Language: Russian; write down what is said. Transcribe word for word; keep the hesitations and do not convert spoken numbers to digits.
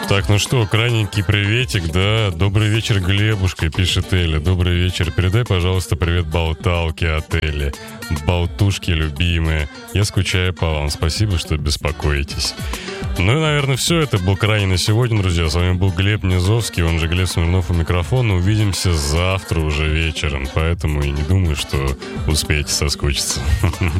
Так, ну что, крайненький приветик, да. Добрый вечер, Глебушка, пишет Эля. Добрый вечер. Передай, пожалуйста, привет болталке от Эли. Болтушки любимые. Я скучаю по вам. Спасибо, что беспокоитесь. Ну и, наверное, все. Это был крайне на сегодня, друзья. С вами был Глеб Низовский, он же Глеб Смирнов у микрофона. Увидимся завтра уже вечером. Поэтому и не думаю, что успеете соскучиться.